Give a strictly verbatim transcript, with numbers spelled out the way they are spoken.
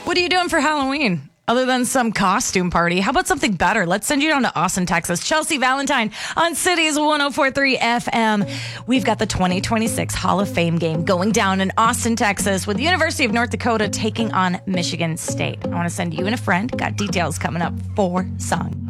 What are you doing for Halloween? Other than some costume party, how about something better? Let's send you down to Austin, Texas. Chelsea Valentine on Cities one oh four point three F M. We've got the twenty twenty-six Hall of Fame game going down in Austin, Texas, with the University of North Dakota taking on Michigan State. I want to send you and a friend. Got details coming up for song.